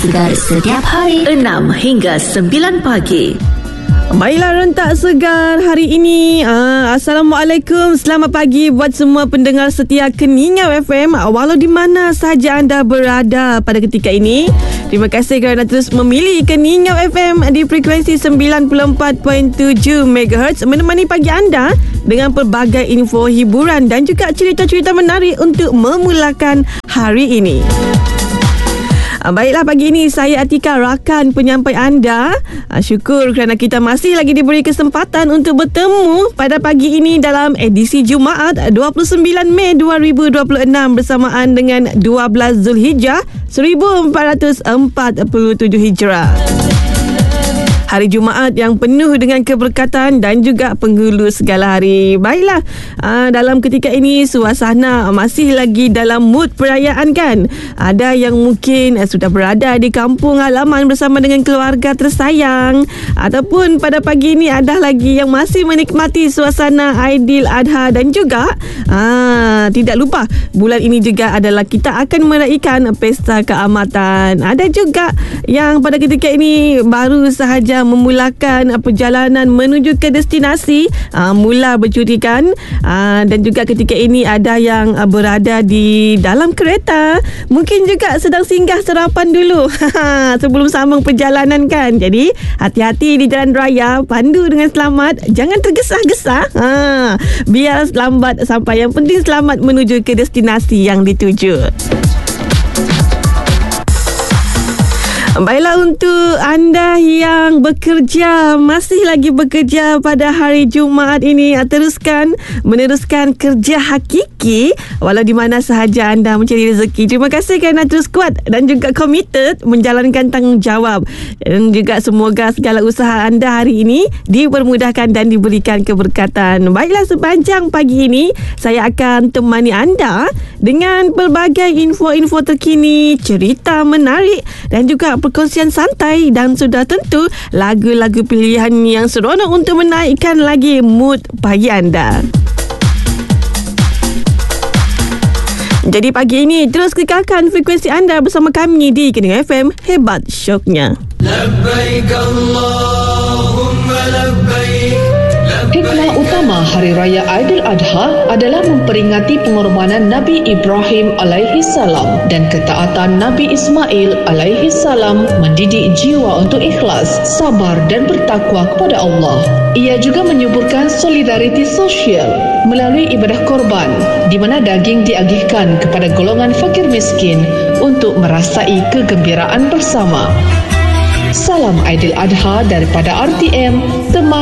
segar setiap hari 6 hingga 9 pagi. Baiklah, rentak segar hari ini. Assalamualaikum, selamat pagi buat semua pendengar setia Keningau FM, walau di mana sahaja anda berada pada ketika ini. Terima kasih kerana terus memilih Keningau FM di frekuensi 94.7 MHz, menemani pagi anda dengan pelbagai info hiburan dan juga cerita-cerita menarik untuk memulakan hari ini. Baiklah, pagi ini saya Atika, rakan penyampai anda. Syukur kerana kita masih lagi diberi kesempatan untuk bertemu pada pagi ini dalam edisi Jumaat 29 Mei 2026 bersamaan dengan 12 Zulhijjah 1447 Hijrah. Hari Jumaat yang penuh dengan keberkatan dan juga penghulu segala hari. Baiklah, dalam ketika ini suasana masih lagi dalam mood perayaan kan. Ada yang mungkin sudah berada di kampung halaman bersama dengan keluarga tersayang, ataupun pada pagi ini ada lagi yang masih menikmati suasana Aidiladha, dan juga tidak lupa bulan ini juga adalah kita akan meraihkan pesta keamatan. Ada juga yang pada ketika ini baru sahaja memulakan perjalanan menuju ke destinasi, mula bercutikan, dan juga ketika ini ada yang berada di dalam kereta, mungkin juga sedang singgah sarapan dulu sebelum sambung perjalanan kan. Jadi hati-hati di jalan raya, pandu dengan selamat, jangan tergesa-gesa, biar lambat sampai. Yang penting selamat menuju ke destinasi yang dituju. Baiklah, untuk anda yang bekerja, masih lagi bekerja pada hari Jumaat ini, teruskan meneruskan kerja hakiki walau di mana sahaja anda mencari rezeki. Terima kasih kerana terus kuat dan juga committed menjalankan tanggungjawab, dan juga semoga segala usaha anda hari ini dipermudahkan dan diberikan keberkatan. Baiklah, sepanjang pagi ini saya akan temani anda dengan pelbagai info-info terkini, cerita menarik dan juga perkongsian santai, dan sudah tentu lagu-lagu pilihan yang seronok untuk menaikkan lagi mood pagi anda. Jadi pagi ini terus kekalkan frekuensi anda bersama kami di Keningau FM, hebat syoknya. Labbaik Allahumma labbaik. Hikmah utama Hari Raya Aidiladha adalah memperingati pengorbanan Nabi Ibrahim alaihi salam dan ketaatan Nabi Ismail alaihi salam, mendidik jiwa untuk ikhlas, sabar dan bertakwa kepada Allah. Ia juga menyuburkan solidariti sosial melalui ibadah korban, di mana daging diagihkan kepada golongan fakir miskin untuk merasai kegembiraan bersama. Salam Aidiladha daripada RTM, teman